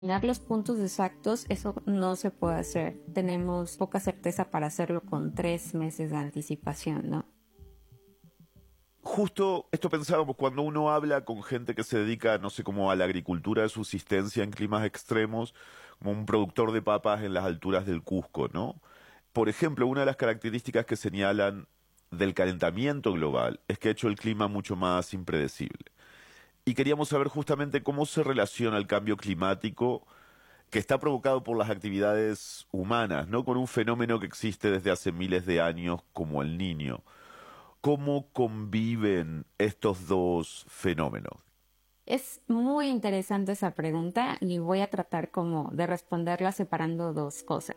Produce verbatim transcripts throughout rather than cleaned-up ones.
Dar los puntos exactos, eso no se puede hacer. Tenemos poca certeza para hacerlo con tres meses de anticipación, ¿no? Justo esto pensábamos cuando uno habla con gente que se dedica, no sé, como a la agricultura de subsistencia en climas extremos, como un productor de papas en las alturas del Cusco, ¿no? Por ejemplo, una de las características que señalan del calentamiento global es que ha hecho el clima mucho más impredecible. Y queríamos saber justamente cómo se relaciona el cambio climático que está provocado por las actividades humanas, ¿no? Con un fenómeno que existe desde hace miles de años como el Niño. ¿Cómo conviven estos dos fenómenos? Es muy interesante esa pregunta y voy a tratar como de responderla separando dos cosas.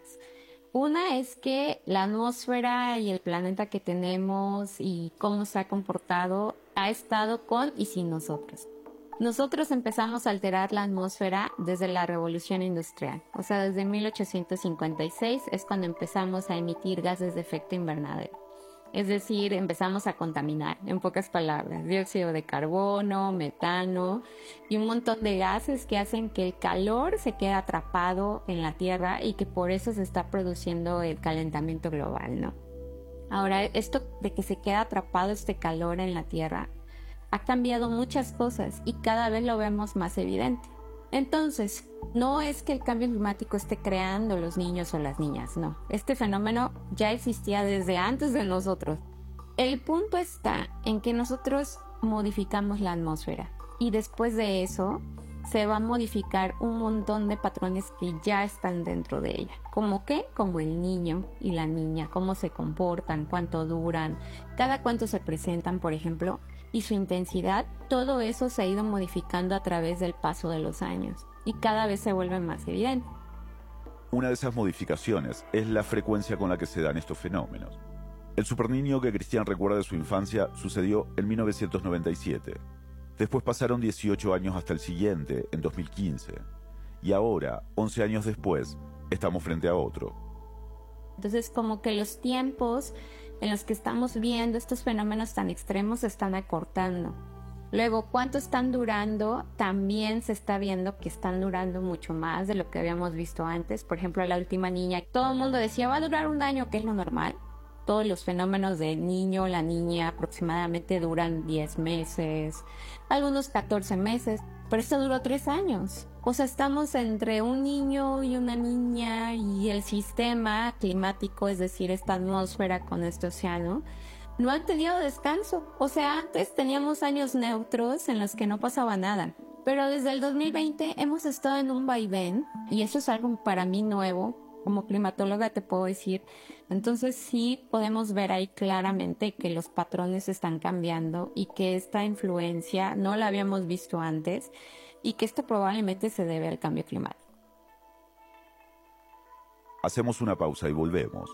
Una es que la atmósfera y el planeta que tenemos y cómo se ha comportado ha estado con y sin nosotros. Nosotros empezamos a alterar la atmósfera desde la Revolución Industrial, o sea, desde mil ochocientos cincuenta y seis es cuando empezamos a emitir gases de efecto invernadero. Es decir, empezamos a contaminar, en pocas palabras, dióxido de carbono, metano y un montón de gases que hacen que el calor se quede atrapado en la Tierra y que por eso se está produciendo el calentamiento global, ¿no? Ahora, esto de que se queda atrapado este calor en la Tierra ha cambiado muchas cosas y cada vez lo vemos más evidente. Entonces, no es que el cambio climático esté creando los niños o las niñas, no. Este fenómeno ya existía desde antes de nosotros. El punto está en que nosotros modificamos la atmósfera y después de eso se va a modificar un montón de patrones que ya están dentro de ella. ¿Cómo qué? Como el niño y la niña, cómo se comportan, cuánto duran, cada cuánto se presentan, por ejemplo, y su intensidad, todo eso se ha ido modificando a través del paso de los años y cada vez se vuelve más evidente. Una de esas modificaciones es la frecuencia con la que se dan estos fenómenos. El superniño que Cristian recuerda de su infancia sucedió en mil novecientos noventa y siete. Después pasaron dieciocho años hasta el siguiente, en dos mil quince. Y ahora, once años después, estamos frente a otro. Entonces, como que los tiempos en los que estamos viendo estos fenómenos tan extremos se están acortando. Luego, ¿cuánto están durando? También se está viendo que están durando mucho más de lo que habíamos visto antes. Por ejemplo, la última niña, todo el mundo decía, va a durar un año, que es lo normal. Todos los fenómenos del niño, la niña, aproximadamente duran diez meses, algunos catorce meses, pero esto duró tres años. O sea, estamos entre un niño y una niña y el sistema climático, es decir, esta atmósfera con este océano, no han tenido descanso. O sea, antes teníamos años neutros en los que no pasaba nada. Pero desde el dos mil veinte hemos estado en un vaivén y eso es algo para mí nuevo. Como climatóloga te puedo decir, entonces sí podemos ver ahí claramente que los patrones están cambiando y que esta influencia no la habíamos visto antes y que esto probablemente se debe al cambio climático. Hacemos una pausa y volvemos.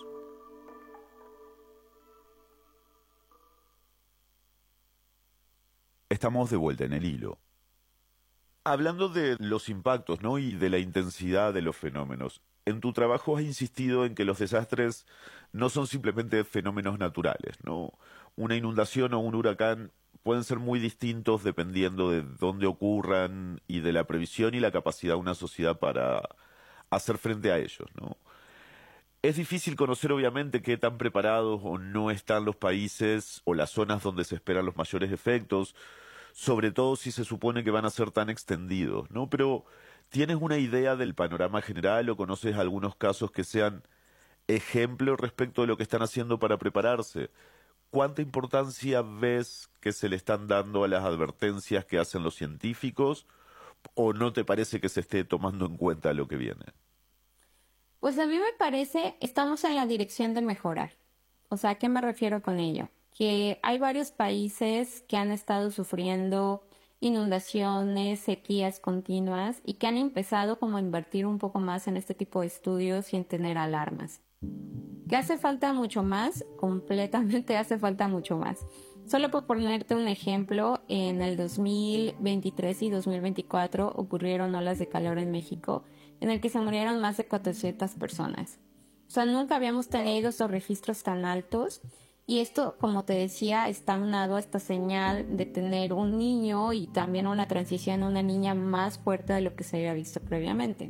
Estamos de vuelta en el hilo. Hablando de los impactos, ¿no? Y de la intensidad de los fenómenos, en tu trabajo has insistido en que los desastres no son simplemente fenómenos naturales, ¿no? Una inundación o un huracán pueden ser muy distintos dependiendo de dónde ocurran y de la previsión y la capacidad de una sociedad para hacer frente a ellos, ¿no? Es difícil conocer obviamente qué tan preparados o no están los países o las zonas donde se esperan los mayores efectos, sobre todo si se supone que van a ser tan extendidos, ¿no? Pero ¿tienes una idea del panorama general o conoces algunos casos que sean ejemplo respecto de lo que están haciendo para prepararse? ¿Cuánta importancia ves que se le están dando a las advertencias que hacen los científicos o no te parece que se esté tomando en cuenta lo que viene? Pues a mí me parece, estamos en la dirección de mejorar. O sea, ¿a qué me refiero con ello? Que hay varios países que han estado sufriendo inundaciones, sequías continuas y que han empezado como a invertir un poco más en este tipo de estudios y en tener alarmas. ¿Que hace falta mucho más? Completamente hace falta mucho más. Solo por ponerte un ejemplo, en el dos mil veintitrés y dos mil veinticuatro ocurrieron olas de calor en México en el que se murieron más de cuatrocientas personas. O sea, nunca habíamos tenido estos registros tan altos Y esto, como te decía, está unado a esta señal de tener un niño y también una transición a una niña más fuerte de lo que se había visto previamente.